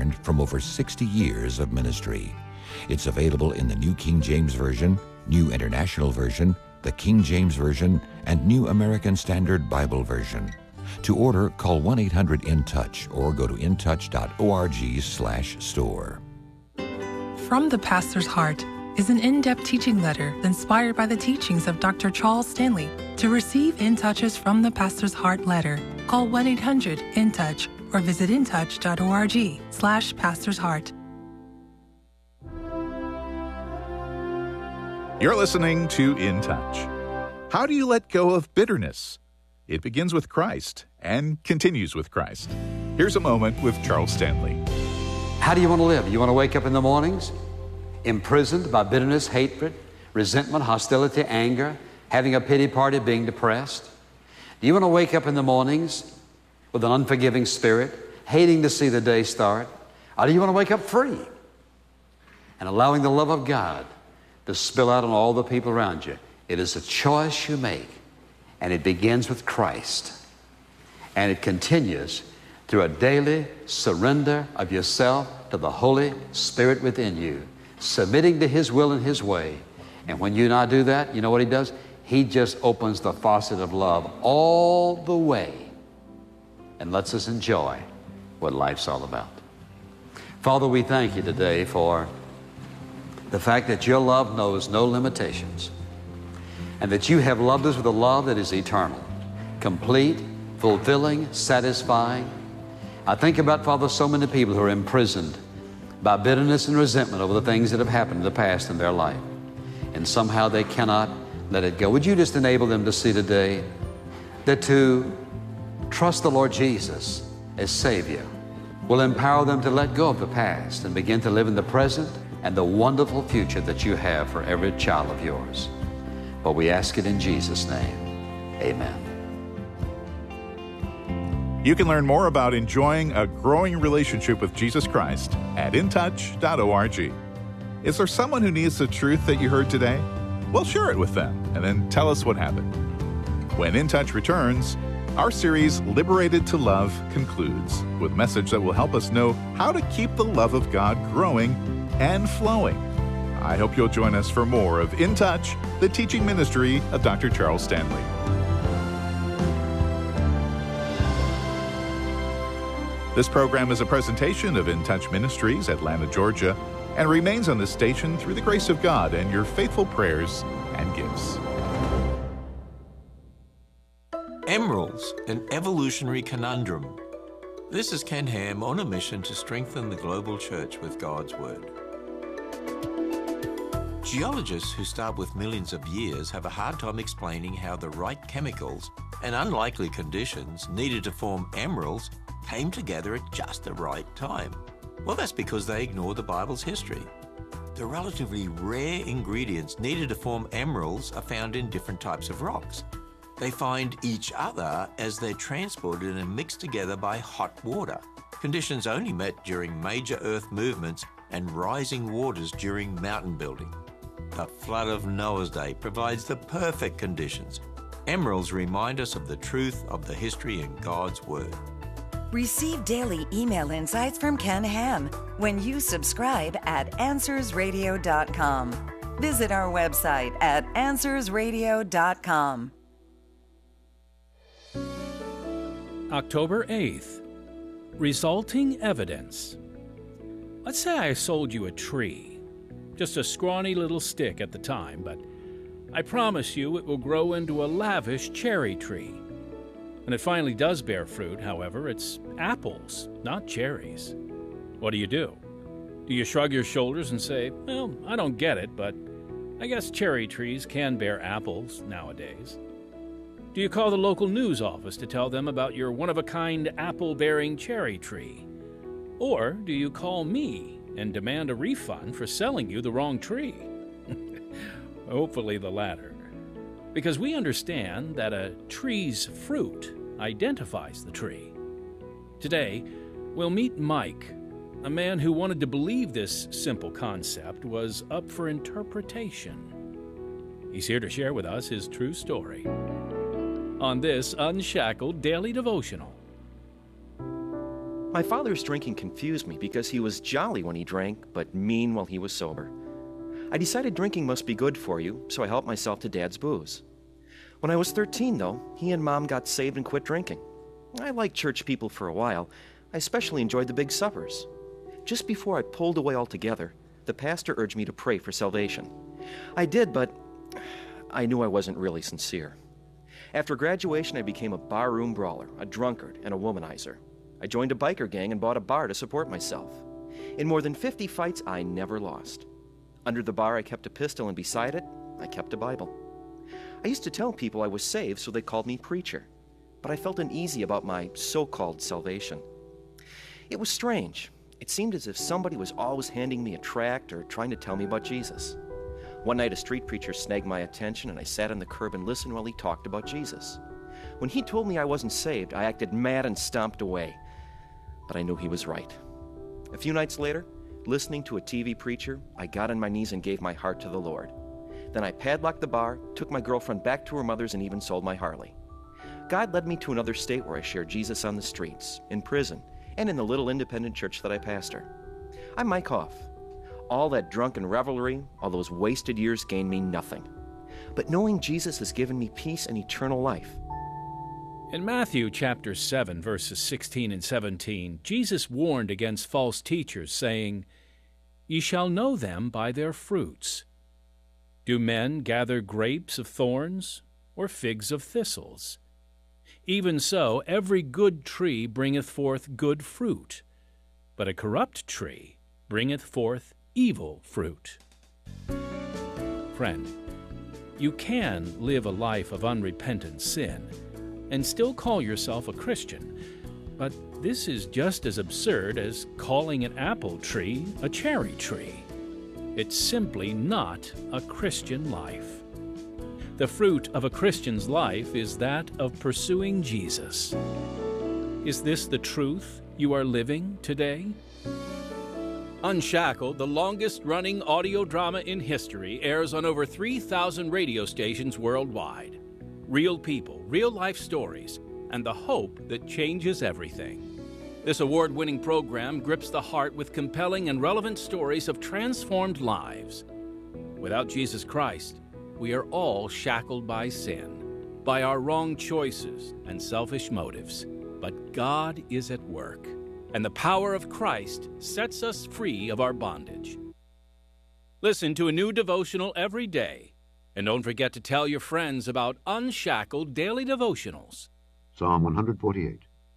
learned from over 60 years of ministry. It's available in the New King James Version, New International Version, the King James Version, and New American Standard Bible Version. To order, call 1-800-IN-TOUCH or go to intouch.org/store. From the Pastor's Heart is an in-depth teaching letter inspired by the teachings of Dr. Charles Stanley. To receive In Touch's From the Pastor's Heart letter, call 1-800-IN-TOUCH or visit intouch.org/Pastor's Heart. You're listening to In Touch. How do you let go of bitterness? It begins with Christ and continues with Christ. Here's a moment with Charles Stanley. How do you want to live? You want to wake up in the mornings imprisoned by bitterness, hatred, resentment, hostility, anger, having a pity party, being depressed? Do you want to wake up in the mornings with an unforgiving spirit, hating to see the day start? Or do you want to wake up free and allowing the love of God to spill out on all the people around you? It is a choice you make, and it begins with Christ, and it continues through a daily surrender of yourself to the Holy Spirit within you, submitting to His will and His way. And when you and I do that, you know what He does? He just opens the faucet of love all the way and lets us enjoy what life's all about. Father, we thank You today for the fact that Your love knows no limitations, and that You have loved us with a love that is eternal, complete, fulfilling, satisfying. I think about, Father, so many people who are imprisoned by bitterness and resentment over the things that have happened in the past in their life, and somehow they cannot let it go. Would You just enable them to see today that to trust the Lord Jesus as Savior will empower them to let go of the past and begin to live in the present and the wonderful future that You have for every child of Yours. But we ask it in Jesus' name. Amen. You can learn more about enjoying a growing relationship with Jesus Christ at intouch.org. Is there someone who needs the truth that you heard today? Well, share it with them and then tell us what happened. When In Touch returns, our series Liberated to Love concludes with a message that will help us know how to keep the love of God growing and flowing. I hope you'll join us for more of In Touch, the teaching ministry of Dr. Charles Stanley. This program is a presentation of In Touch Ministries, Atlanta, Georgia, and remains on this station through the grace of God and your faithful prayers and gifts. Emeralds, an evolutionary conundrum. This is Ken Ham on a mission to strengthen the global church with God's Word. Geologists who start with millions of years have a hard time explaining how the right chemicals and unlikely conditions needed to form emeralds came together at just the right time. Well, that's because they ignore the Bible's history. The relatively rare ingredients needed to form emeralds are found in different types of rocks. They find each other as they're transported and mixed together by hot water, conditions only met during major earth movements and rising waters during mountain building. The flood of Noah's day provides the perfect conditions. Emeralds remind us of the truth of the history in God's Word. Receive daily email insights from Ken Ham when you subscribe at AnswersRadio.com. Visit our website at AnswersRadio.com. October 8th, resulting evidence. Let's say I sold you a tree. Just a scrawny little stick at the time, but I promise you it will grow into a lavish cherry tree. When it finally does bear fruit, however, it's apples, not cherries. What do? Do you shrug your shoulders and say, well, I don't get it, but I guess cherry trees can bear apples nowadays? Do you call the local news office to tell them about your one-of-a-kind apple-bearing cherry tree? Or do you call me and demand a refund for selling you the wrong tree? Hopefully the latter. Because we understand that a tree's fruit identifies the tree. Today, we'll meet Mike, a man who wanted to believe this simple concept was up for interpretation. He's here to share with us his true story on this Unshackled Daily Devotional. My father's drinking confused me because he was jolly when he drank, but mean while he was sober. I decided drinking must be good for you, so I helped myself to Dad's booze. When I was 13, though, he and Mom got saved and quit drinking. I liked church people for a while. I especially enjoyed the big suppers. Just before I pulled away altogether, the pastor urged me to pray for salvation. I did, but I knew I wasn't really sincere. After graduation, I became a barroom brawler, a drunkard, and a womanizer. I joined a biker gang and bought a bar to support myself. In more than 50 fights, I never lost. Under the bar, I kept a pistol, and beside it, I kept a Bible. I used to tell people I was saved, so they called me preacher. But I felt uneasy about my so-called salvation. It was strange. It seemed as if somebody was always handing me a tract or trying to tell me about Jesus. One night, a street preacher snagged my attention, and I sat on the curb and listened while he talked about Jesus. When he told me I wasn't saved, I acted mad and stomped away. But I knew he was right. A few nights later, listening to a TV preacher, I got on my knees and gave my heart to the Lord. Then I padlocked the bar, took my girlfriend back to her mother's, and even sold my Harley. God led me to another state where I shared Jesus on the streets, in prison, and in the little independent church that I pastor. I'm Mike Hoff. All that drunken revelry, all those wasted years gained me nothing. But knowing Jesus has given me peace and eternal life. In Matthew chapter 7, verses 16 and 17, Jesus warned against false teachers, saying, "Ye shall know them by their fruits. Do men gather grapes of thorns, or figs of thistles? Even so, every good tree bringeth forth good fruit, but a corrupt tree bringeth forth evil fruit." Friend, you can live a life of unrepentant sin and still call yourself a Christian, but this is just as absurd as calling an apple tree a cherry tree. It's simply not a Christian life. The fruit of a Christian's life is that of pursuing Jesus. Is this the truth you are living today? Unshackled, the longest-running audio drama in history, airs on over 3,000 radio stations worldwide. Real people, real-life stories, and the hope that changes everything. This award-winning program grips the heart with compelling and relevant stories of transformed lives. Without Jesus Christ, we are all shackled by sin, by our wrong choices and selfish motives. But God is at work, and the power of Christ sets us free of our bondage. Listen to a new devotional every day, and don't forget to tell your friends about Unshackled Daily Devotionals. Psalm 148.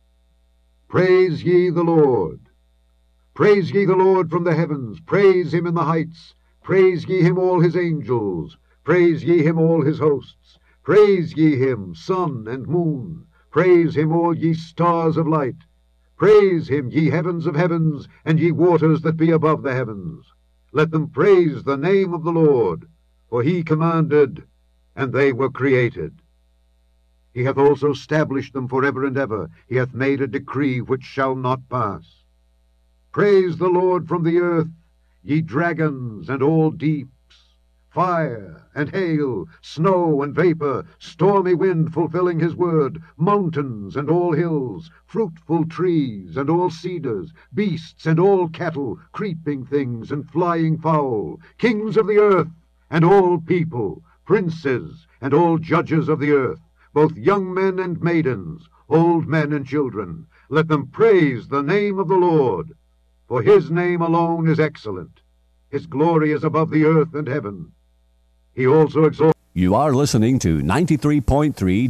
Praise ye the Lord. Praise ye the Lord from the heavens. Praise him in the heights. Praise ye him, all his angels. Praise ye him, all his hosts. Praise ye him, sun and moon. Praise him, all ye stars of light. Praise him, ye heavens of heavens, and ye waters that be above the heavens. Let them praise the name of the Lord, for he commanded, and they were created. He hath also established them forever and ever. He hath made a decree which shall not pass. Praise the Lord from the earth, ye dragons and all deeps, fire and hail, snow and vapor, stormy wind fulfilling his word, mountains and all hills, fruitful trees and all cedars, beasts and all cattle, creeping things and flying fowl, kings of the earth and all people, princes and all judges of the earth, both young men and maidens, old men and children. Let them praise the name of the Lord, for his name alone is excellent. His glory is above the earth and heaven. He also exalts. You are listening to 93.3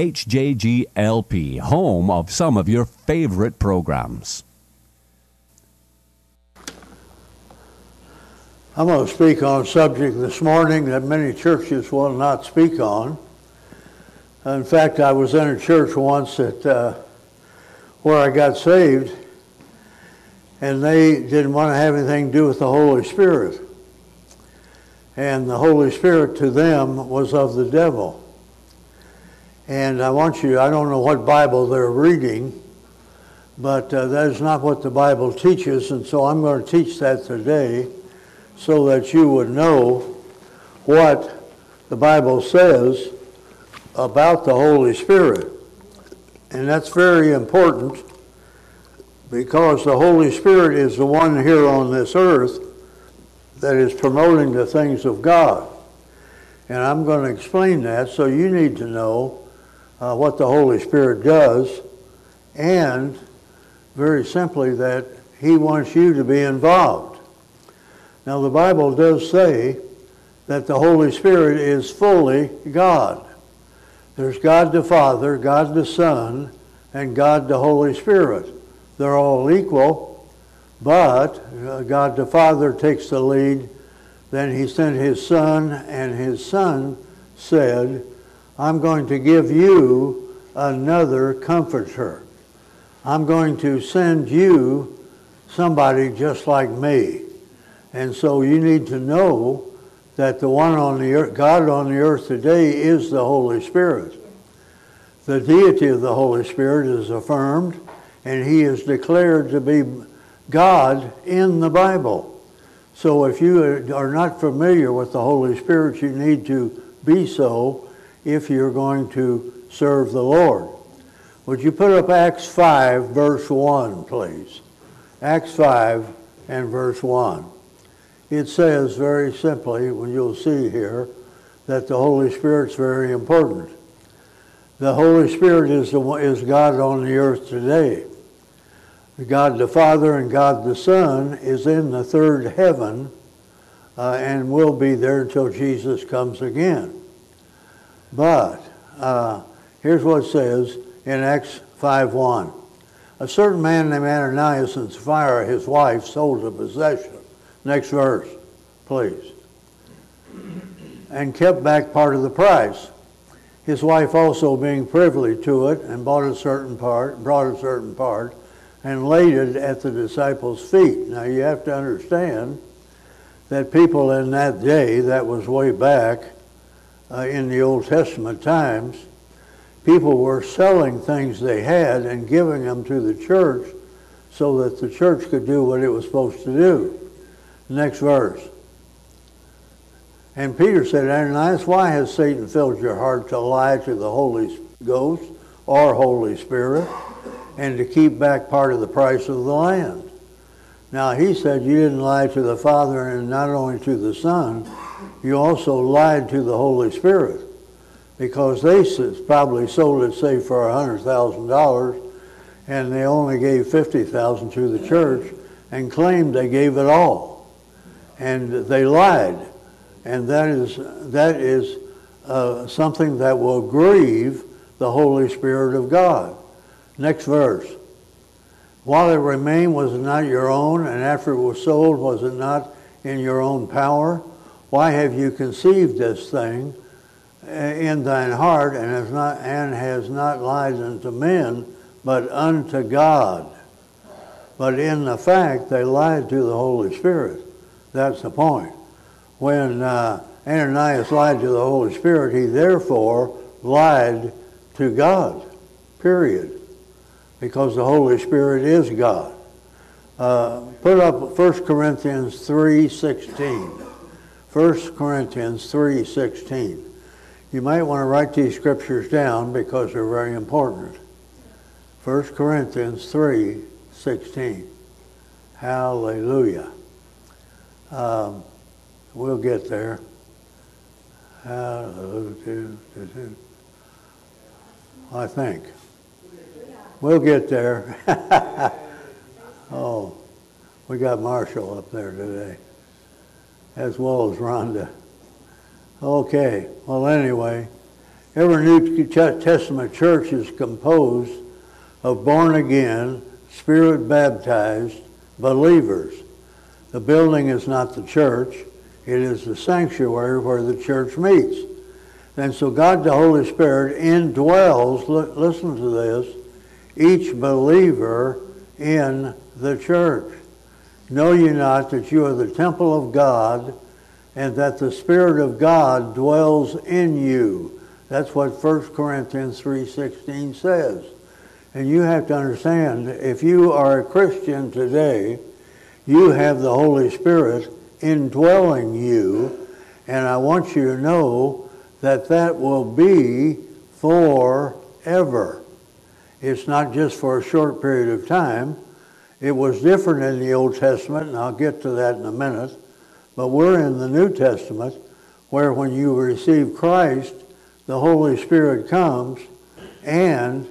WHJGLP, home of some of your favorite programs. I'm going to speak on a subject this morning that many churches will not speak on. In fact, I was in a church once where I got saved, and they didn't want to have anything to do with the Holy Spirit. And the Holy Spirit to them was of the devil. And I don't know what Bible they're reading, but that is not what the Bible teaches, and so I'm going to teach that today so that you would know what the Bible says about the Holy Spirit. And that's very important because the Holy Spirit is the one here on this earth that is promoting the things of God. And I'm going to explain that, so you need to know what the Holy Spirit does, and very simply that he wants you to be involved. Now the Bible does say that the Holy Spirit is fully God. There's God the Father, God the Son, and God the Holy Spirit. They're all equal, but God the Father takes the lead. Then he sent his Son, and his Son said, I'm going to give you another comforter. I'm going to send you somebody just like me. And so you need to know that the one on the earth, God on the earth today is the Holy Spirit. The deity of the Holy Spirit is affirmed, and he is declared to be God in the Bible. So if you are not familiar with the Holy Spirit, you need to be so if you're going to serve the Lord. Would you put up Acts 5, verse 1, please? Acts 5 and verse 1. It says very simply, when you'll see here, that the Holy Spirit's very important. The Holy Spirit is God on the earth today. God the Father and God the Son is in the third heaven and will be there until Jesus comes again. But here's what it says in Acts 5:1. A certain man named Ananias and Sapphira, his wife, sold a possession. Next verse, please. And kept back part of the price. His wife also being privy to it, and brought a certain part, and laid it at the disciples' feet. Now you have to understand that people in that day, that was way back in the Old Testament times, people were selling things they had and giving them to the church so that the church could do what it was supposed to do. Next verse. And Peter said, Ananias, why has Satan filled your heart to lie to the Holy Ghost or Holy Spirit and to keep back part of the price of the land? Now he said you didn't lie to the Father and not only to the Son, you also lied to the Holy Spirit, because they probably sold it, say, for $100,000, and they only gave $50,000 to the church and claimed they gave it all. And they lied. And that is something that will grieve the Holy Spirit of God. Next verse. While it remained, was it not your own? And after it was sold, was it not in your own power? Why have you conceived this thing in thine heart, and has not lied unto men, but unto God? But in the fact, they lied to the Holy Spirit. That's the point. When Ananias lied to the Holy Spirit, he therefore lied to God, period. Because the Holy Spirit is God. Put up 1 Corinthians 3:16. 1 Corinthians 3:16. You might want to write these scriptures down because they're very important. 1 Corinthians 3:16. Hallelujah. We'll get there. Hallelujah. I think. We'll get there. Oh, we got Marshall up there today, as well as Rhonda. Okay, well anyway, every New Testament church is composed of born-again, Spirit-baptized believers. The building is not the church. It is the sanctuary where the church meets. And so God the Holy Spirit indwells, listen to this, each believer in the church. Know ye not that you are the temple of God, and that the Spirit of God dwells in you? That's what 1 Corinthians 3:16 says. And you have to understand, if you are a Christian today, you have the Holy Spirit indwelling you, and I want you to know that that will be forever. It's not just for a short period of time. It was different in the Old Testament, and I'll get to that in a minute. But we're in the New Testament, where when you receive Christ, the Holy Spirit comes, and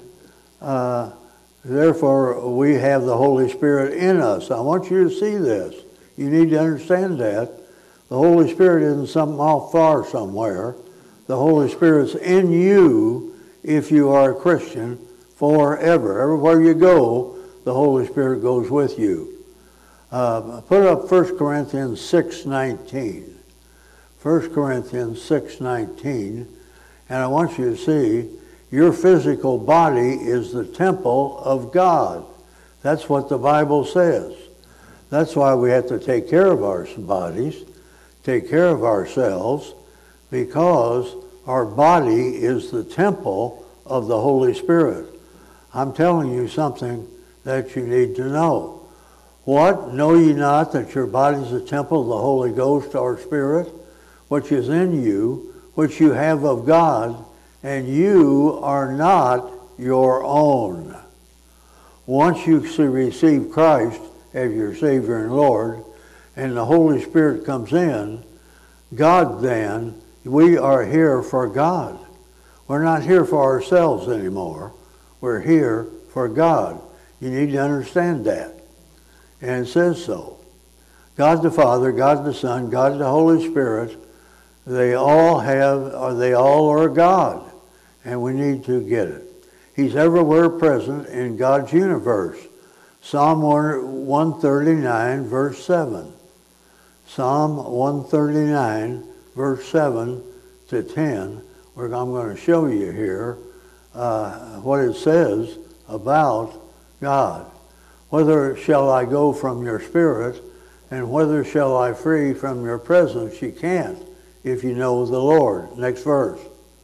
therefore we have the Holy Spirit in us. I want you to see this. You need to understand that. The Holy Spirit isn't something off far somewhere. The Holy Spirit's in you if you are a Christian forever. Everywhere you go, the Holy Spirit goes with you. Put up 1 Corinthians 6:19. 1 Corinthians 6:19. And I want you to see, your physical body is the temple of God. That's what the Bible says. That's why we have to take care of our bodies, take care of ourselves, because our body is the temple of the Holy Spirit. I'm telling you something that you need to know. What? Know ye not that your body is a temple of the Holy Ghost, our Spirit, which is in you, which you have of God, and you are not your own. Once you receive Christ as your Savior and Lord, and the Holy Spirit comes in, God then, we are here for God. We're not here for ourselves anymore. We're here for God. You need to understand that. And it says so. God the Father, God the Son, God the Holy Spirit, they all are God. And we need to get it. He's everywhere present in God's universe. Psalm 139, verse 7. Psalm 139, verse 7 to 10. I'm going to show you here what it says about God. Whither shall I go from your spirit, and whither shall I flee from your presence? You can't if you know the Lord. Next verse.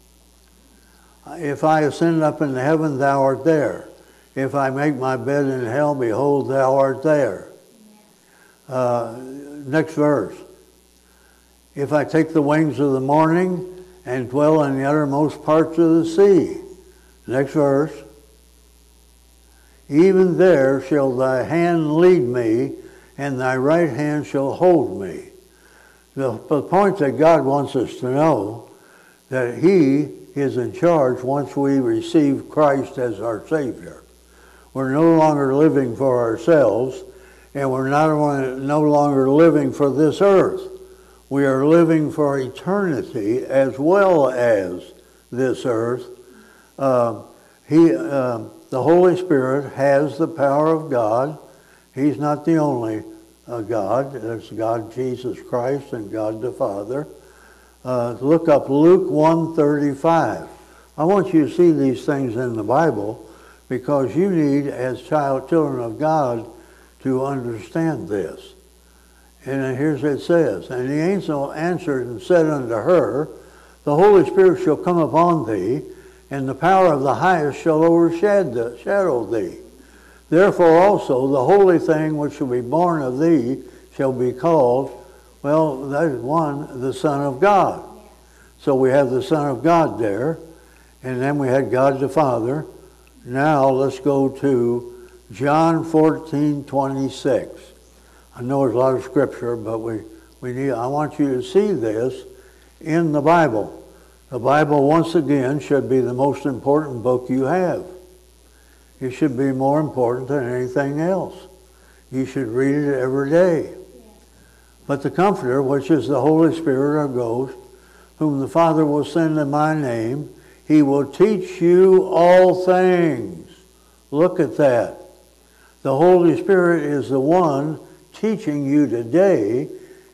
If I ascend up into heaven, thou art there. If I make my bed in hell, behold, thou art there. Next verse. If I take the wings of the morning and dwell in the uttermost parts of the sea. Next verse. Even there shall thy hand lead me, and thy right hand shall hold me. The point that God wants us to know, that He is in charge once we receive Christ as our Savior. We're no longer living for ourselves, and we're no longer living for this earth. We are living for eternity as well as this earth. The Holy Spirit has the power of God. He's not the only God. There's God Jesus Christ and God the Father. Look up Luke 1:35. I want you to see these things in the Bible because you need, as children of God, to understand this. And here's what it says. And the angel answered and said unto her, the Holy Spirit shall come upon thee, and the power of the highest shall overshadow thee. Therefore also the holy thing which shall be born of thee shall be called, well, that is one, the Son of God. So we have the Son of God there, and then we had God the Father. Now let's go to John 14:26. I know there's a lot of scripture, but I want you to see this in the Bible. The Bible, once again, should be the most important book you have. It should be more important than anything else. You should read it every day. But the Comforter, which is the Holy Spirit or Ghost, whom the Father will send in my name, He will teach you all things. Look at that. The Holy Spirit is the one teaching you today,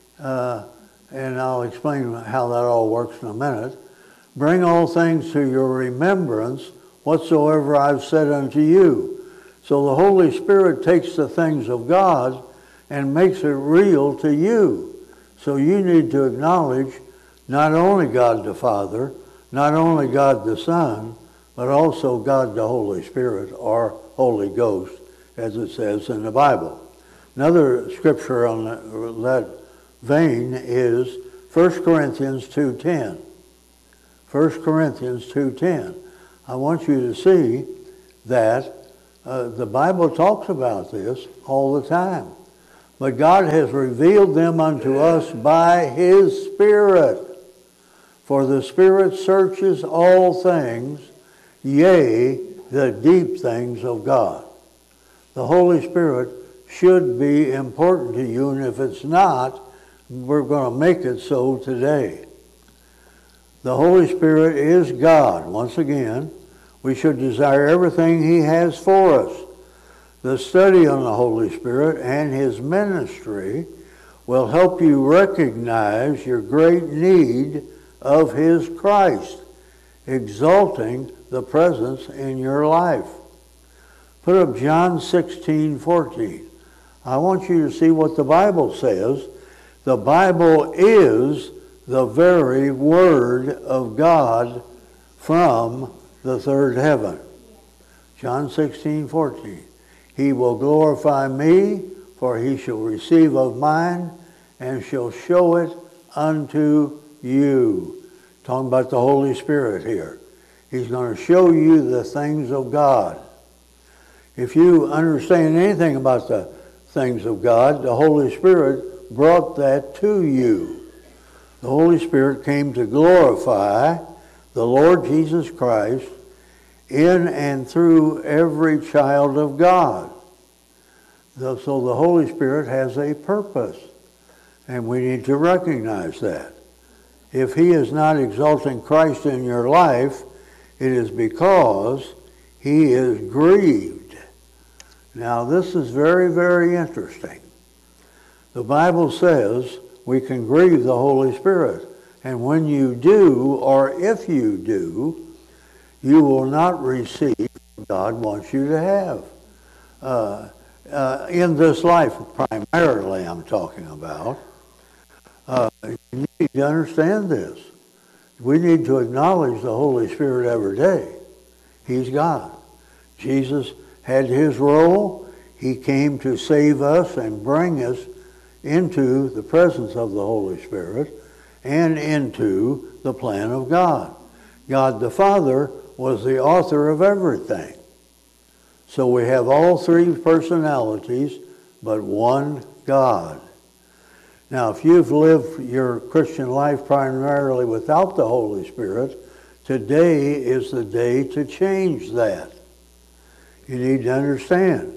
and I'll explain how that all works in a minute. Bring all things to your remembrance, whatsoever I've said unto you. So the Holy Spirit takes the things of God and makes it real to you. So you need to acknowledge not only God the Father, not only God the Son, but also God the Holy Spirit, or Holy Ghost, as it says in the Bible. Another scripture on that vein is 1 Corinthians 2:10. 1 Corinthians 2:10. I want you to see that The Bible talks about this all the time. But God has revealed them unto us by His Spirit. For the Spirit searches all things, yea, the deep things of God. The Holy Spirit should be important to you, and if it's not, we're going to make it so today. The Holy Spirit is God. Once again, we should desire everything He has for us. The study on the Holy Spirit and His ministry will help you recognize your great need of His Christ, exalting the presence in your life. Put up John 16:14. I want you to see what the Bible says. The Bible is the very Word of God from the third heaven. John 16:14. He will glorify me, for he shall receive of mine, and shall show it unto you. Talking about the Holy Spirit here. He's going to show you the things of God. If you understand anything about the things of God, the Holy Spirit brought that to you. The Holy Spirit came to glorify the Lord Jesus Christ in and through every child of God. So the Holy Spirit has a purpose, and we need to recognize that. If He is not exalting Christ in your life, it is because He is grieved. Now, this is very, very interesting. The Bible says we can grieve the Holy Spirit, and when you do, or if you do, you will not receive what God wants you to have. In this life, primarily I'm talking about, you need to understand this. We need to acknowledge the Holy Spirit every day. He's God. Jesus had His role. He came to save us and bring us into the presence of the Holy Spirit and into the plan of God. God the Father was the author of everything. So we have all three personalities, but one God. Now, if you've lived your Christian life primarily without the Holy Spirit, today is the day to change that. You need to understand.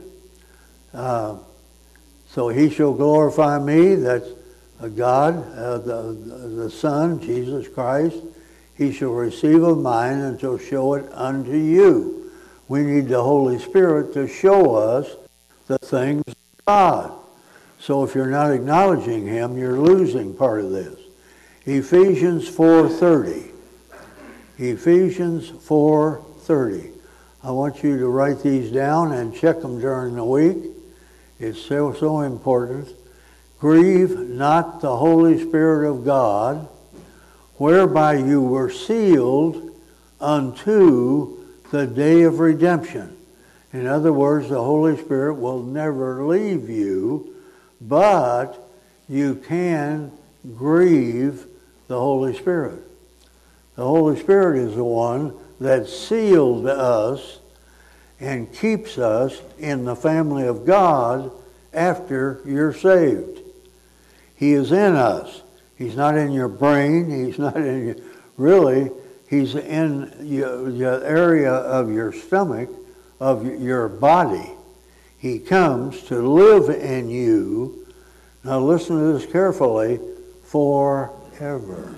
So He shall glorify me, that's God, the Son, Jesus Christ. He shall receive of mine and shall show it unto you. We need the Holy Spirit to show us the things of God. So if you're not acknowledging Him, you're losing part of this. Ephesians 4:30. Ephesians 4:30. I want you to write these down and check them during the week. It's so important. Grieve not the Holy Spirit of God, whereby you were sealed unto the day of redemption. In other words, the Holy Spirit will never leave you, but you can grieve the Holy Spirit. The Holy Spirit is the one that sealed us and keeps us in the family of God after you're saved. He is in us. He's not in your brain. He's not in your... Really, He's in the area of your stomach, of your body. He comes to live in you. Now listen to this carefully. Forever.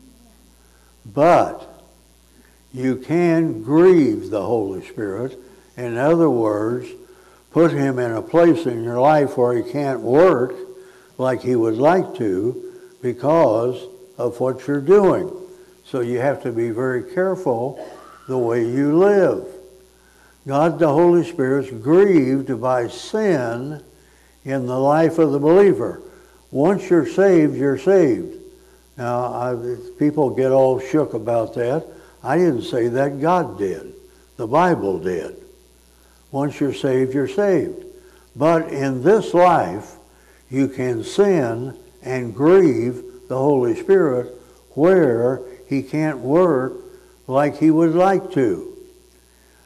But you can grieve the Holy Spirit. In other words, put Him in a place in your life where He can't work like He would like to because of what you're doing. So you have to be very careful the way you live. God the Holy Spirit is grieved by sin in the life of the believer. Once you're saved, you're saved. Now, people get all shook about that. I didn't say that. God did. The Bible did. Once you're saved, you're saved. But in this life, you can sin and grieve the Holy Spirit where He can't work like He would like to.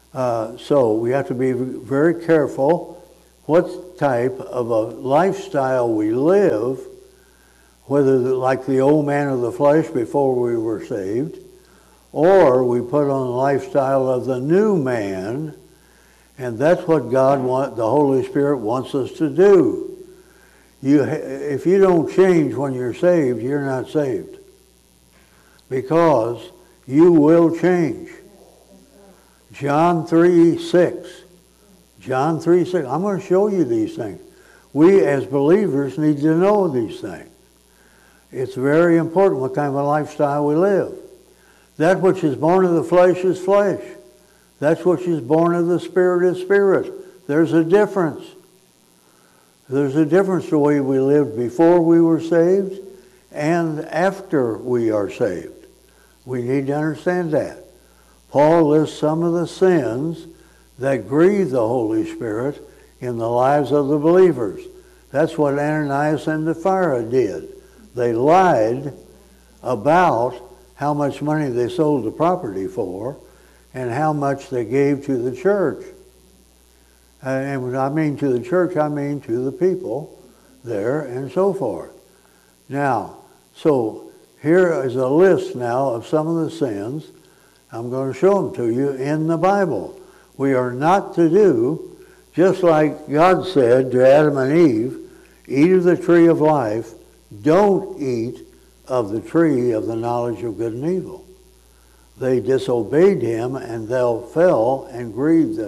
So we have to be very careful what type of a lifestyle we live, whether like the old man of the flesh before we were saved, or we put on the lifestyle of the new man, and that's what the Holy Spirit wants us to do. If you don't change when you're saved, you're not saved, because you will change. John 3:6. John 3:6. I'm going to show you these things. We as believers need to know these things. It's very important what kind of a lifestyle we live. That which is born of the flesh is flesh. That which is born of the Spirit is spirit. There's a difference. There's a difference the way we lived before we were saved and after we are saved. We need to understand that. Paul lists some of the sins that grieve the Holy Spirit in the lives of the believers. That's what Ananias and Sapphira did. They lied about how much money they sold the property for and how much they gave to the church. And when I mean to the church, I mean to the people there and so forth. Now, so here is a list now of some of the sins. I'm going to show them to you in the Bible. We are not to do, just like God said to Adam and Eve, eat of the tree of life, don't eat of the tree of the knowledge of good and evil. They disobeyed him and they fell and grieved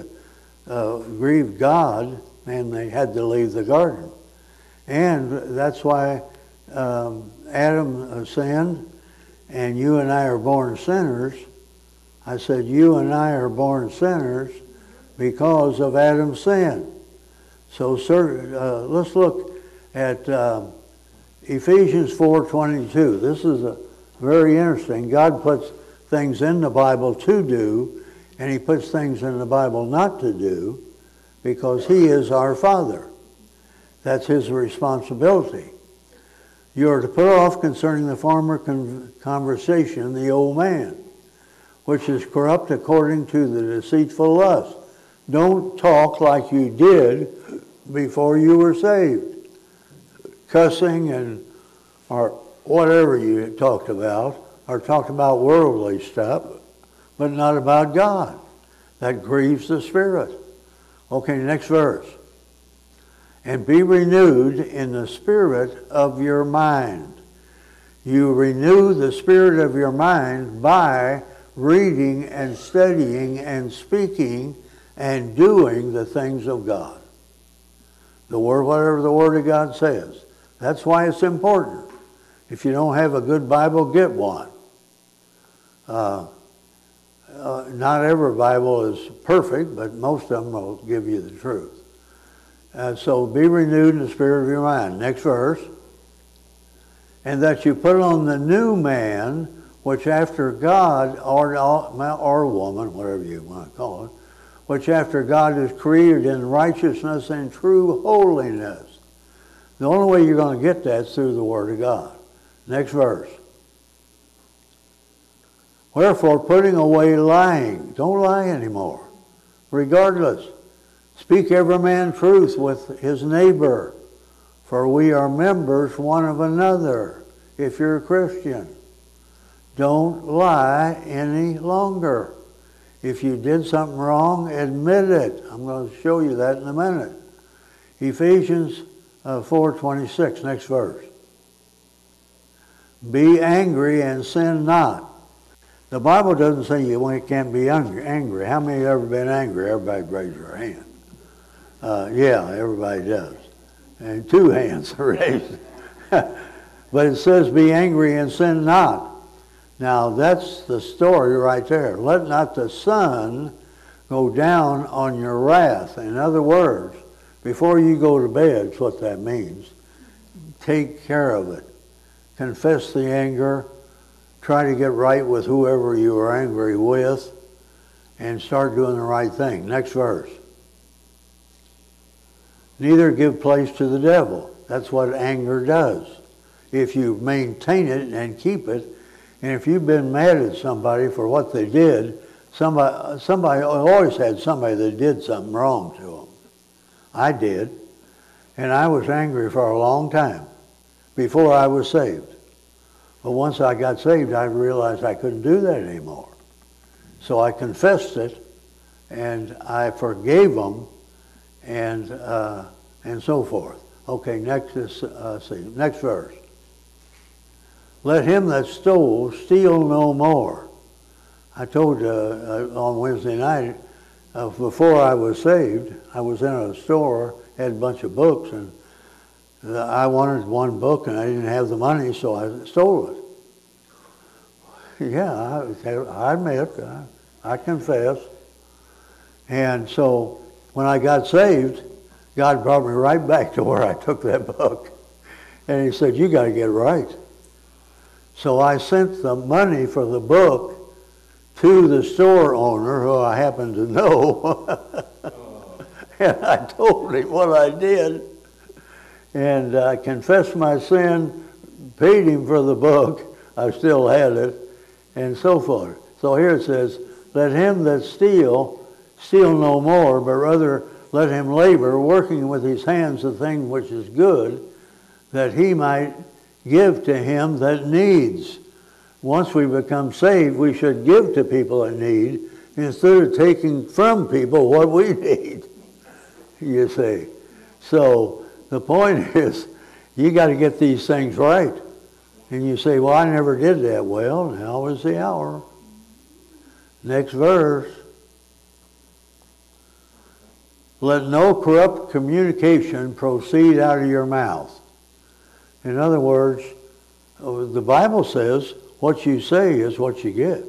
God, and they had to leave the garden. And that's why Adam sinned, and you and I are born sinners. I said you and I are born sinners because of Adam's sin. So let's look at Ephesians 4:22. This is very interesting. God puts things in the Bible to do, and he puts things in the Bible not to do, because he is our Father. That's his responsibility. You are to put off concerning the former conversation the old man, which is corrupt according to the deceitful lust. Don't talk like you did before you were saved. Cussing or whatever you talked about, or talked about worldly stuff, but not about God. That grieves the Spirit. Okay, next verse. And be renewed in the spirit of your mind. You renew the spirit of your mind by reading and studying and speaking and doing the things of God. The Word, whatever the Word of God says. That's why it's important. If you don't have a good Bible, get one. Not every Bible is perfect, but most of them will give you the truth. So be renewed in the spirit of your mind. Next verse. And that you put on the new man, which after God, or woman, whatever you want to call it, which after God is created in righteousness and true holiness. The only way you're going to get that is through the Word of God. Next verse. Wherefore, putting away lying. Don't lie anymore. Regardless. Speak every man truth with his neighbor. For we are members one of another, if you're a Christian. Don't lie any longer. If you did something wrong, admit it. I'm going to show you that in a minute. Ephesians 4:26, next verse. Be angry and sin not. The Bible doesn't say you can't be angry. How many have ever been angry? Everybody raise their hand. Yeah, everybody does. And 2 hands are raised. But it says be angry and sin not. Now that's the story right there. Let not the sun go down on your wrath. In other words, before you go to bed, that's what that means. Take care of it. Confess the anger. Try to get right with whoever you are angry with, and start doing the right thing. Next verse. Neither give place to the devil. That's what anger does. If you maintain it and keep it, and if you've been mad at somebody for what they did, somebody always had somebody that did something wrong to them. I did. And I was angry for a long time before I was saved. But once I got saved, I realized I couldn't do that anymore. So I confessed it, and I forgave them, and so forth. Okay, next verse. Let him that stole steal no more. I told you on Wednesday night, before I was saved, I was in a store, had a bunch of books, and I wanted one book, and I didn't have the money, so I stole it. Yeah, I admit, I confess. And so when I got saved, God brought me right back to where I took that book. And he said, you got to get right. So I sent the money for the book to the store owner, who I happened to know. And I told him what I did. And I confessed my sin, paid him for the book. I still had it, and so forth. So here it says, let him that steal no more, but rather let him labor, working with his hands the thing which is good, that he might give to him that needs. Once we become saved, we should give to people that need, instead of taking from people what we need, you see. So the point is, you got to get these things right. And you say, well, I never did that. Well, now is the hour. Next verse. Let no corrupt communication proceed out of your mouth. In other words, the Bible says what you say is what you get.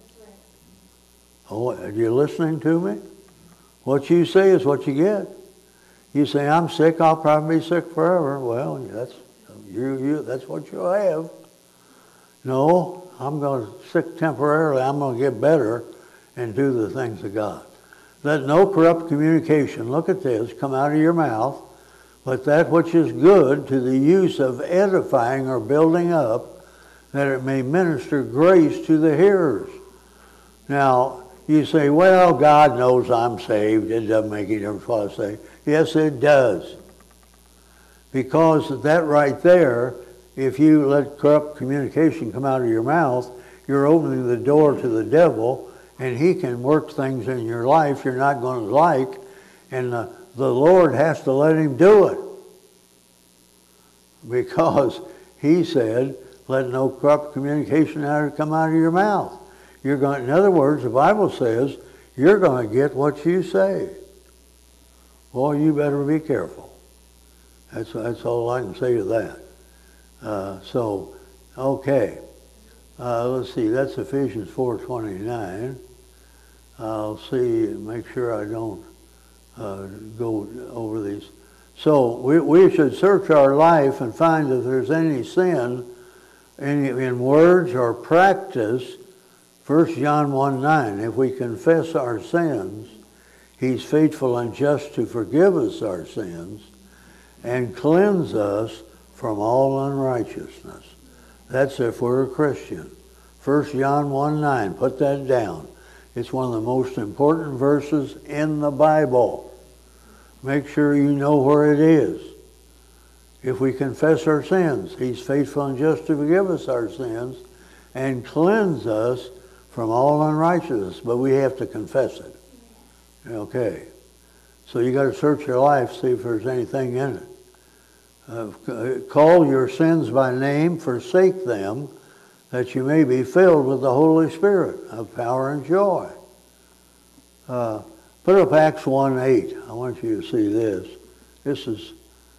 Oh, are you listening to me? What you say is what you get. You say, I'm sick, I'll probably be sick forever. Well, that's what you'll have. No, I'm going to sick temporarily. I'm going to get better and do the things of God. Let no corrupt communication, look at this, come out of your mouth, but that which is good to the use of edifying or building up, that it may minister grace to the hearers. Now, you say, well, God knows I'm saved. It doesn't make any difference what I say. Yes, it does. Because that right there, if you let corrupt communication come out of your mouth, you're opening the door to the devil, and he can work things in your life you're not going to like, and the Lord has to let him do it. Because he said, let no corrupt communication come out of your mouth. In other words, the Bible says, you're going to get what you say. Well, you better be careful. That's all I can say to that. Okay. Let's see, that's Ephesians 4:29. I'll see, make sure I don't go over these. So we should search our life and find if there's any sin in words or practice. 1 John 1:9, if we confess our sins, he's faithful and just to forgive us our sins and cleanse us from all unrighteousness. That's if we're a Christian. 1 John 1:9, put that down. It's one of the most important verses in the Bible. Make sure you know where it is. If we confess our sins, he's faithful and just to forgive us our sins and cleanse us from all unrighteousness. But we have to confess it. Okay. So you got to search your life, see if there's anything in it. Call your sins by name, forsake them, that you may be filled with the Holy Spirit of power and joy. Put up Acts 1:8. I want you to see this. This is,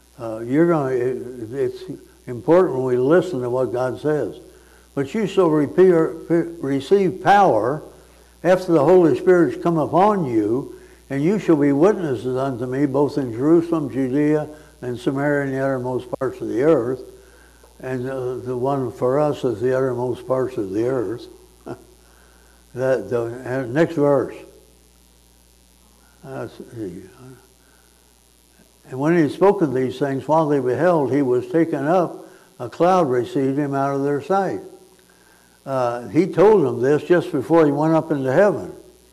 it's important when we listen to what God says. But you shall receive power after the Holy Spirit has come upon you, and you shall be witnesses unto me both in Jerusalem, Judea, and Samaria, and the uttermost parts of the earth. And the one for us is the uttermost parts of the earth. Next verse. And when he had spoken these things, while they beheld, he was taken up, a cloud received him out of their sight. He told them this just before he went up into heaven.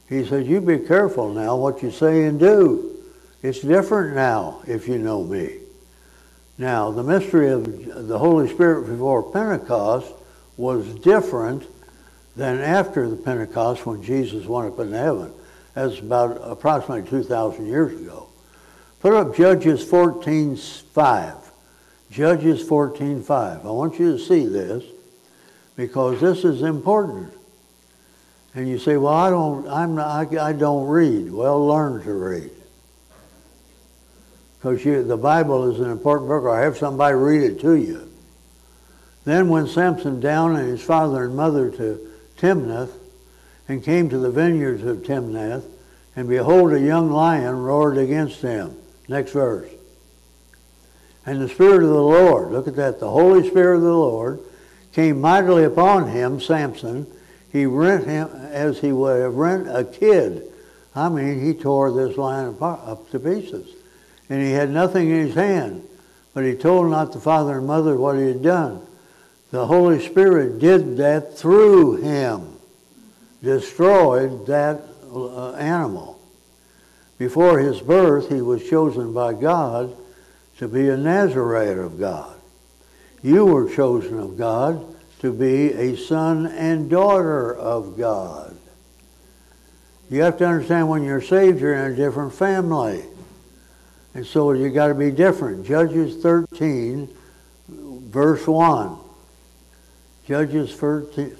He said, you be careful now what you say and do. It's different now if you know me. Now, the mystery of the Holy Spirit before Pentecost was different than after the Pentecost when Jesus went up into heaven. That's about approximately 2,000 years ago. Put up Judges 14:5. Judges 14:5. I want you to see this because this is important. And you say, well, I don't read. Well, learn to read. Because the Bible is an important book, or have somebody read it to you. Then went Samson down and his father and mother to Timnath, and came to the vineyards of Timnath, and behold, a young lion roared against him. Next verse. And the Spirit of the Lord, look at that, the Holy Spirit of the Lord came mightily upon him, Samson. He rent him as he would have rent a kid. I mean, he tore this lion apart, up to pieces. And he had nothing in his hand, but he told not the father and mother what he had done. The Holy Spirit did that through him, destroyed that animal. Before his birth, he was chosen by God to be a Nazarite of God. You were chosen of God to be a son and daughter of God. You have to understand when you're saved, you're in a different family. And so you got to be different. Judges 13, verse 1. Judges 13,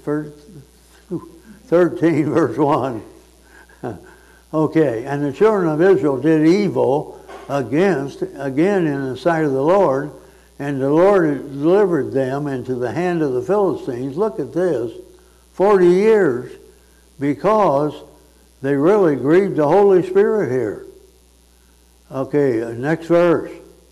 verse 1. Okay, and the children of Israel did evil again in the sight of the Lord, and the Lord delivered them into the hand of the Philistines. Look at this, 40 years, because they really grieved the Holy Spirit here. Okay, next verse.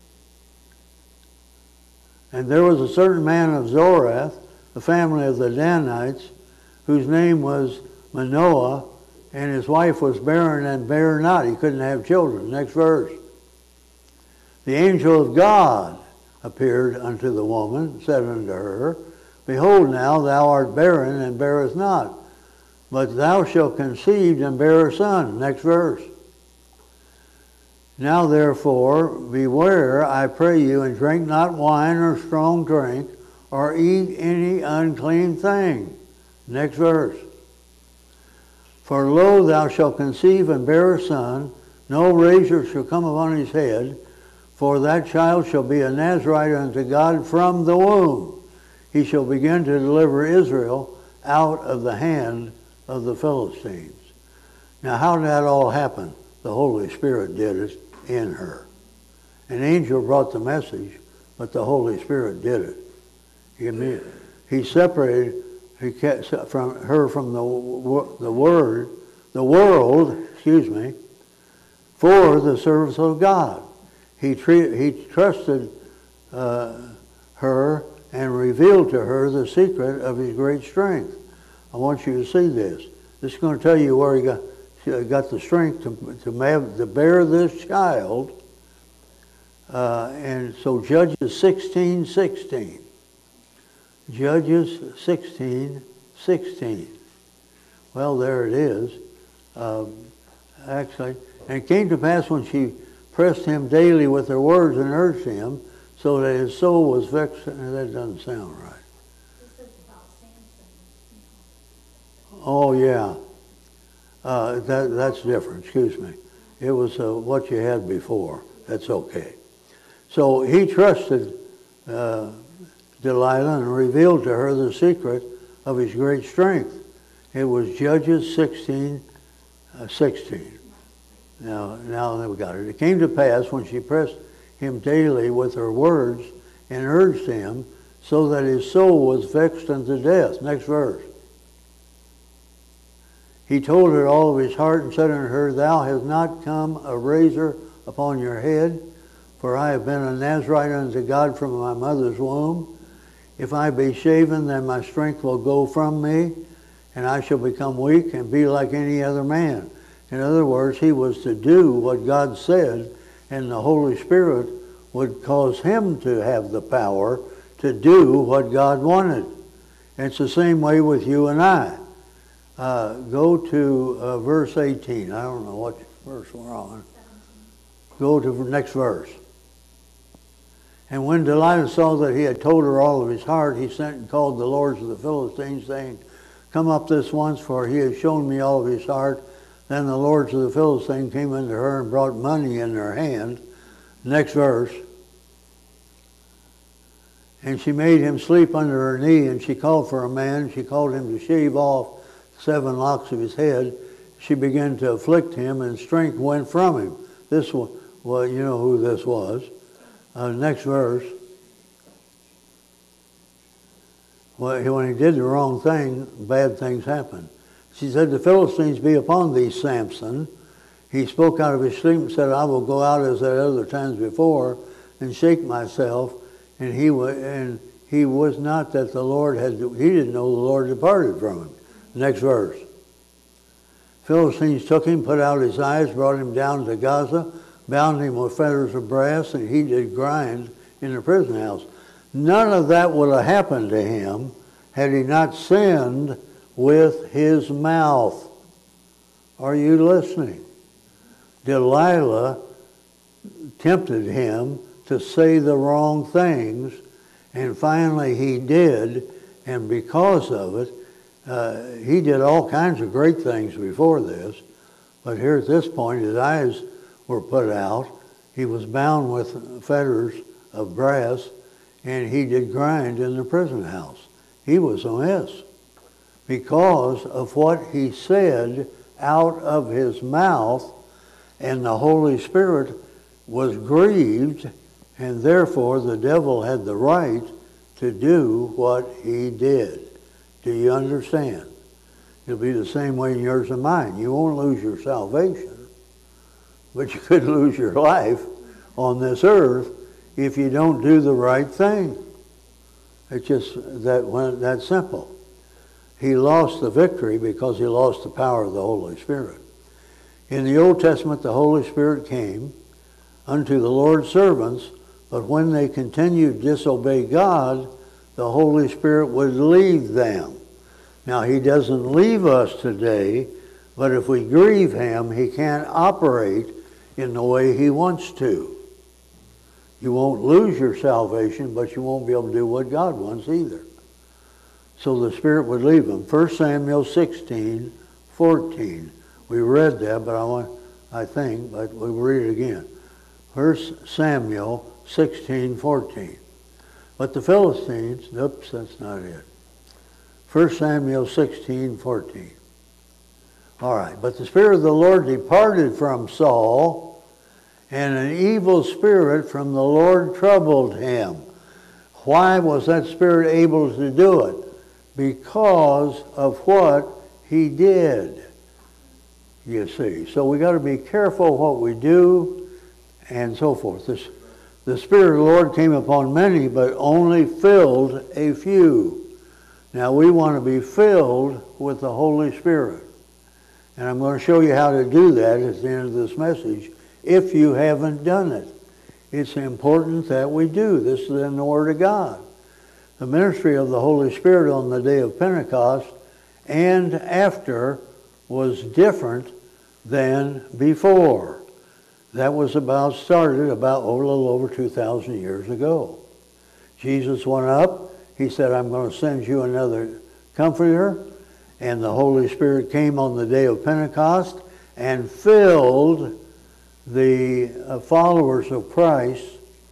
And there was a certain man of Zorath, the family of the Danites, whose name was Manoah, and his wife was barren and bare not. He couldn't have children. Next verse. The angel of God appeared unto the woman, said unto her, Behold now, thou art barren and bearest not, but thou shalt conceive and bear a son. Next verse. Now therefore, beware, I pray you, and drink not wine or strong drink, or eat any unclean thing. Next verse. For lo, thou shalt conceive and bear a son, no razor shall come upon his head, for that child shall be a Nazarite unto God from the womb. He shall begin to deliver Israel out of the hand of the Philistines. Now how did that all happen? The Holy Spirit did it in her. An angel brought the message, but the Holy Spirit did it. He separated from her from the world, for the service of God. He trusted her and revealed to her the secret of his great strength. I want you to see this. This is going to tell you where he got the strength to bear this child. And so Judges 16:16. Judges 16:16. Well, there it is. Actually, and it came to pass when she pressed him daily with her words and urged him, so that his soul was vexed. That doesn't sound right. Oh, yeah. That's different. Excuse me. It was what you had before. That's okay. So he trusted Delilah and revealed to her the secret of his great strength. It was Judges 16:16. Now we got it. It came to pass when she pressed him daily with her words and urged him, so that his soul was vexed unto death. Next verse. He told her all of his heart and said unto her, Thou hast not come a razor upon your head, for I have been a Nazarite unto God from my mother's womb. If I be shaven, then my strength will go from me, and I shall become weak and be like any other man. In other words, he was to do what God said, and the Holy Spirit would cause him to have the power to do what God wanted. And it's the same way with you and I. Go to verse 18. I don't know what verse we're on. Go to the next verse. And when Delilah saw that he had told her all of his heart, he sent and called the lords of the Philistines, saying, Come up this once, for he has shown me all of his heart. Then the lords of the Philistines came unto her and brought money in their hand. Next verse. And she made him sleep under her knee, and she called for a man. She called him to shave off 7 locks of his head. She began to afflict him, and strength went from him. This was, well, you know who this was. Next verse. Well, when he did the wrong thing, bad things happened. She said, The Philistines be upon thee, Samson. He spoke out of his sleep and said, I will go out as at other times before and shake myself. And he was not that the Lord had, he didn't know the Lord departed from him. Next verse. Philistines took him, put out his eyes, brought him down to Gaza, bound him with fetters of brass, and he did grind in the prison house. None of that would have happened to him had he not sinned with his mouth. Are you listening? Delilah tempted him to say the wrong things, and finally he did, and because of it, he did all kinds of great things before this, but here at this point his eyes were put out. He was bound with fetters of brass, and he did grind in the prison house. He was a mess because of what he said out of his mouth, and the Holy Spirit was grieved, and therefore the devil had the right to do what he did. Do you understand? It'll be the same way in yours and mine. You won't lose your salvation, but you could lose your life on this earth if you don't do the right thing. It's just that simple. He lost the victory because he lost the power of the Holy Spirit. In the Old Testament, the Holy Spirit came unto the Lord's servants, but when they continued to disobey God, the Holy Spirit would leave them. Now, he doesn't leave us today, but if we grieve him, he can't operate in the way he wants to. You won't lose your salvation, but you won't be able to do what God wants either. So the Spirit would leave him. 1 Samuel 16:14. We read that, but but we'll read it again. 1 Samuel 16:14. But the Philistines, oops, that's not it. 1 Samuel 16:14. All right, but the Spirit of the Lord departed from Saul, and an evil spirit from the Lord troubled him. Why was that spirit able to do it? Because of what he did, you see. So we got to be careful what we do and so forth. The Spirit of the Lord came upon many, but only filled a few. Now we want to be filled with the Holy Spirit. And I'm going to show you how to do that at the end of this message if you haven't done it. It's important that we do. This is in the Word of God. The ministry of the Holy Spirit on the day of Pentecost and after was different than before. That was started a little over 2,000 years ago. Jesus went up. He said, I'm going to send you another comforter. And the Holy Spirit came on the day of Pentecost and filled the followers of Christ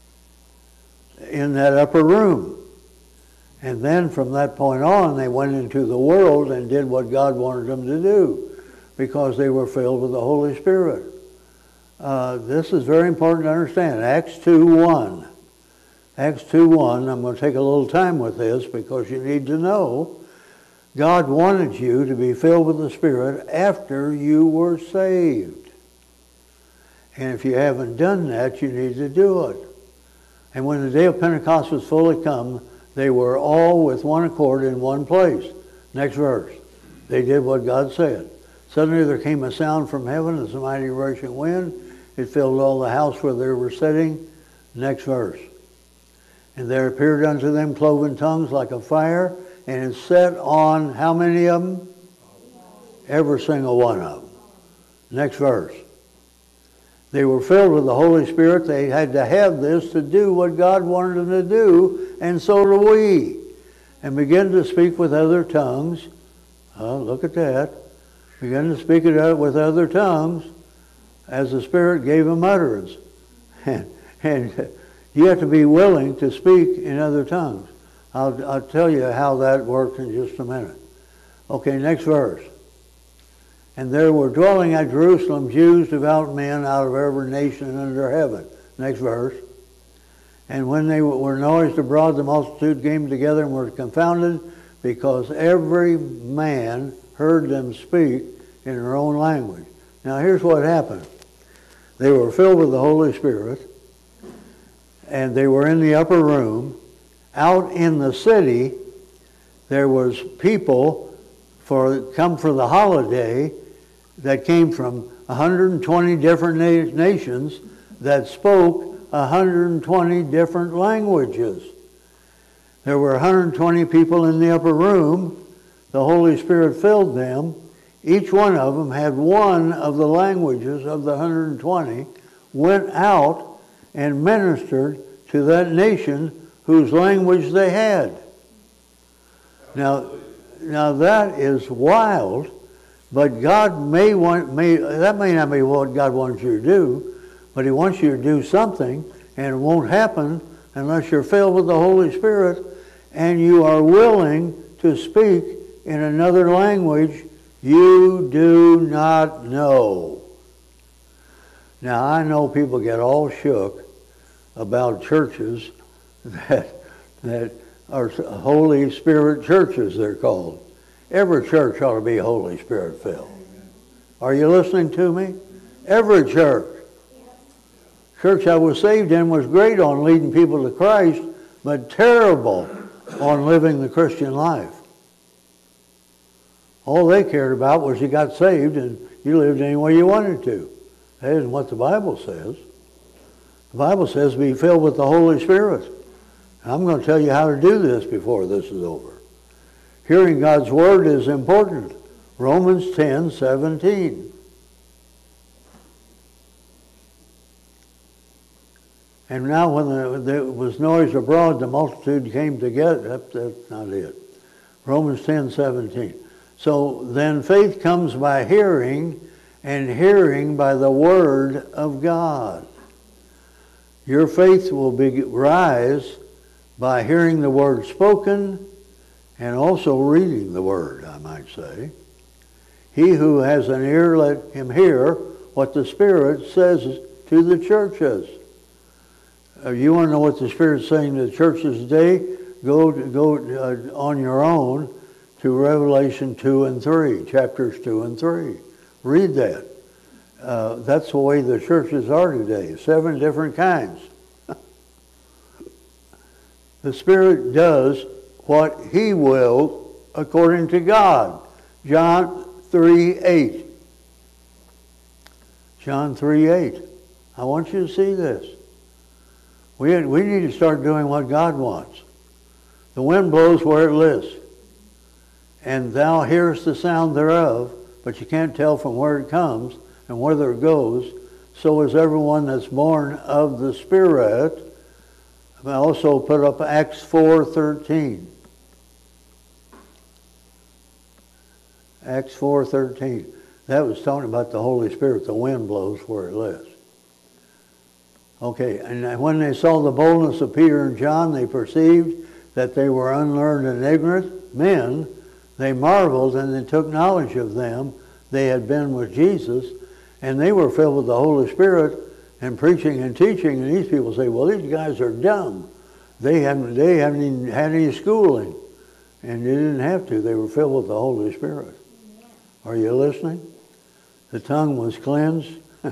in that upper room. And then from that point on, they went into the world and did what God wanted them to do because they were filled with the Holy Spirit. This is very important to understand. Acts 2:1. Acts 2:1, I'm going to take a little time with this because you need to know God wanted you to be filled with the Spirit after you were saved. And if you haven't done that, you need to do it. And when the day of Pentecost was fully come, they were all with one accord in one place. Next verse. They did what God said. Suddenly there came a sound from heaven as a mighty rushing wind. It filled all the house where they were sitting. Next verse. And there appeared unto them cloven tongues like a fire, and it set on how many of them? Every single one of them. Next verse. They were filled with the Holy Spirit. They had to have this to do what God wanted them to do, and so do we. And begin to speak with other tongues. Look at that. Begin to speak it with other tongues as the Spirit gave them utterance. And you have to be willing to speak in other tongues. I'll tell you how that works in just a minute. Okay, next verse. And there were dwelling at Jerusalem Jews, devout men out of every nation under heaven. Next verse. And when they were noised abroad, the multitude came together and were confounded, because every man heard them speak in their own language. Now here's what happened. They were filled with the Holy Spirit, and they were in the upper room. Out in the city, there was people come for the holiday that came from 120 different nations that spoke 120 different languages. There were 120 people in the upper room. The Holy Spirit filled them. Each one of them had one of the languages of the 120, went out and ministered to that nation whose language they had. Now that is wild, but God that may not be what God wants you to do, but He wants you to do something, and it won't happen unless you're filled with the Holy Spirit and you are willing to speak in another language you do not know. Now, I know people get all shook about churches that are Holy Spirit churches, they're called. Every church ought to be Holy Spirit filled. Are you listening to me? Every church. Church I was saved in was great on leading people to Christ, but terrible on living the Christian life. All they cared about was you got saved and you lived any way you wanted to. That isn't what the Bible says. The Bible says be filled with the Holy Spirit. I'm going to tell you how to do this before this is over. Hearing God's Word is important. Romans 10:17. And now when there was noise abroad, the multitude came together. That's not it. Romans 10:17. So then faith comes by hearing, and hearing by the Word of God. Your faith will rise by hearing the Word spoken and also reading the Word, I might say. He who has an ear, let him hear what the Spirit says to the churches. You want to know what the Spirit's saying to the churches today? Go on your own to Revelation 2 and 3, chapters 2 and 3. Read that. That's the way the churches are today, 7 different kinds. The Spirit does what He will according to God. John 3:8. John 3:8. I want you to see this. We need to start doing what God wants. The wind blows where it lists, and thou hearest the sound thereof, but you can't tell from where it comes and whither it goes. So is everyone that's born of the Spirit. I also put up Acts 4:13. Acts 4:13. That was talking about the Holy Spirit. The wind blows where it lists. Okay, and when they saw the boldness of Peter and John, they perceived that they were unlearned and ignorant men. They marveled, and they took knowledge of them. They had been with Jesus, and they were filled with the Holy Spirit and preaching and teaching. And these people say, well, these guys are dumb. They haven't even had any schooling. And they didn't have to. They were filled with the Holy Spirit. Are you listening? The tongue was cleansed.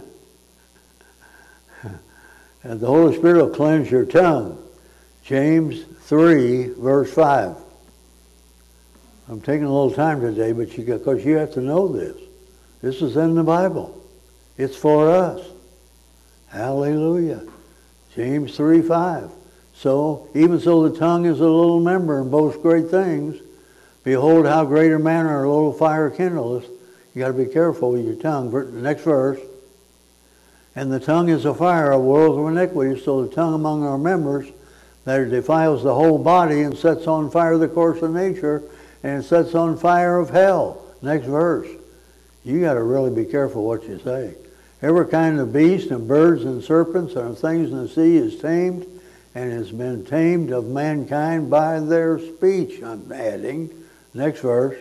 And the Holy Spirit will cleanse your tongue. James 3, verse 5. I'm taking a little time today, but because you have to know this. This is in the Bible. It's for us. Hallelujah. James 3:5. So, even so the tongue is a little member and boasts great things, behold how great a manner a little fire kindleth. You got to be careful with your tongue. Next verse. And the tongue is a fire, a world of iniquity. So the tongue among our members, that it defiles the whole body and sets on fire the course of nature, and it sets on fire of hell. Next verse. You got to really be careful what you say. Every kind of beast and birds and serpents and things in the sea is tamed, and has been tamed of mankind by their speech. I'm adding. Next verse.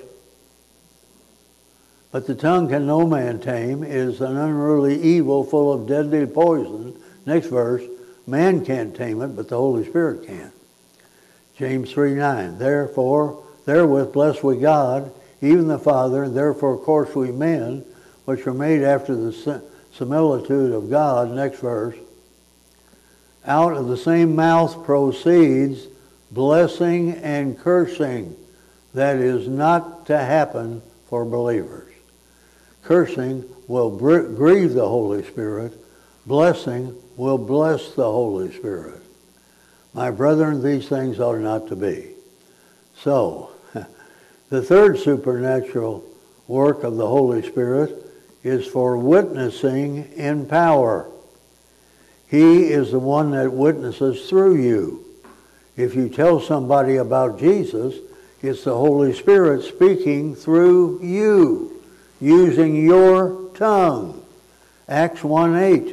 But the tongue can no man tame. It is an unruly evil full of deadly poison. Next verse. Man can't tame it, but the Holy Spirit can. James 3:9. Therefore, therewith bless we God, even the Father, and therefore course we men, which are made after the similitude of God. Next verse. Out of the same mouth proceeds blessing and cursing. That is not to happen for believers. Cursing will grieve the Holy Spirit. Blessing will bless the Holy Spirit. My brethren, these things ought not to be. So, the third supernatural work of the Holy Spirit is for witnessing in power. He is the one that witnesses through you. If you tell somebody about Jesus, it's the Holy Spirit speaking through you, using your tongue. Acts 1:8.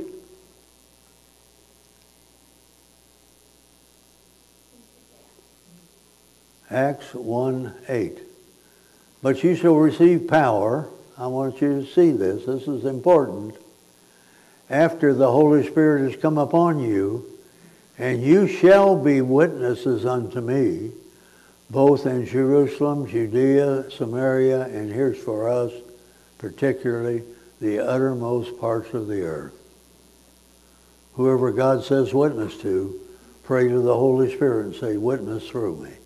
Acts 1:8. But you shall receive power. I want you to see this. This is important. After the Holy Spirit has come upon you, and you shall be witnesses unto me, both in Jerusalem, Judea, Samaria, and here's for us, particularly the uttermost parts of the earth. Whoever God says witness to, pray to the Holy Spirit and say, witness through me.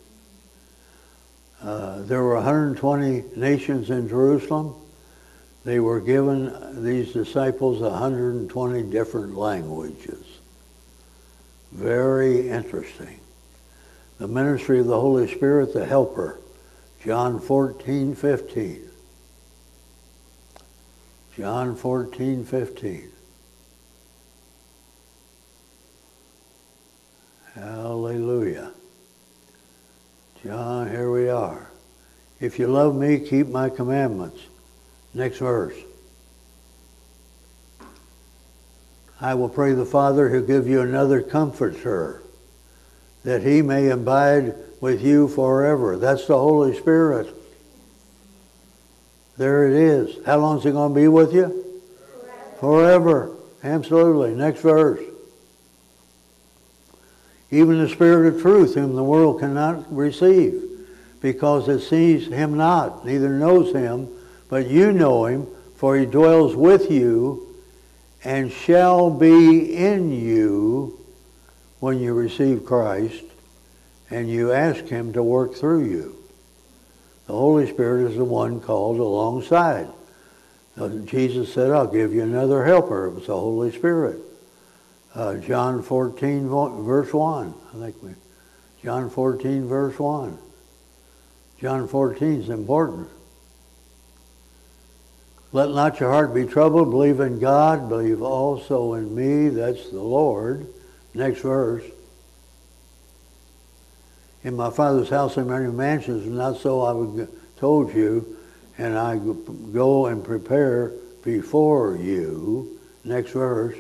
There were 120 nations in Jerusalem. They were given, these disciples, 120 different languages. Very interesting. The ministry of the Holy Spirit, the Helper, John 14:15. John 14:15. Hallelujah. John, here we are. If you love me, keep my commandments. Next verse. I will pray the Father, he'll give you another comforter, that he may abide with you forever. That's the Holy Spirit. There it is. How long is he going to be with you? Forever. Absolutely. Next verse. Even the Spirit of truth, whom the world cannot receive, because it sees him not, neither knows him, but you know him, for he dwells with you and shall be in you when you receive Christ and you ask him to work through you. The Holy Spirit is the one called alongside. Jesus said, I'll give you another helper. It was the Holy Spirit. John 14, verse 1. John 14, verse 1. John 14 is important. Let not your heart be troubled. Believe in God. Believe also in me. That's the Lord. Next verse. In my Father's house are many mansions, and not so I would told you, and I go and prepare before you. Next verse.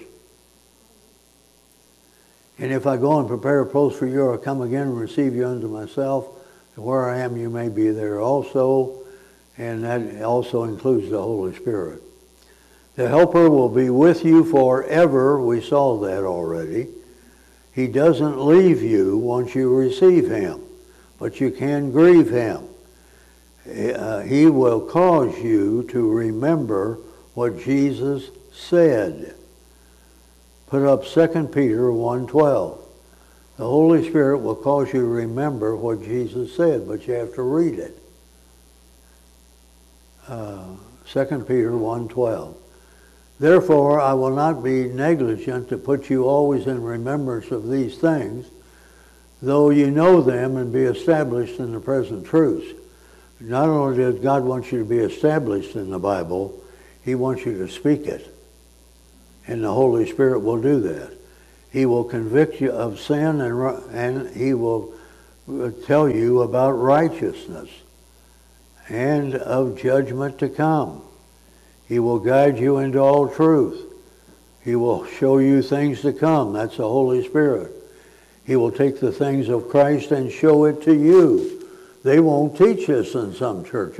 And if I go and prepare a place for you, I'll come again and receive you unto myself. Where I am, you may be there also. And that also includes the Holy Spirit. The Helper will be with you forever. We saw that already. He doesn't leave you once you receive him, but you can grieve him. He will cause you to remember what Jesus said. Put up 2 Peter 1:12. The Holy Spirit will cause you to remember what Jesus said, but you have to read it. 2 Peter 1:12. Therefore, I will not be negligent to put you always in remembrance of these things, though you know them and be established in the present truths. not only does God want you to be established in the Bible, He wants you to speak it. And the Holy Spirit will do that. He will convict you of sin, and He will tell you about righteousness and of judgment to come. He will guide you into all truth. He will show you things to come. That's the Holy Spirit. He will take the things of Christ and show it to you. They won't teach this in some churches.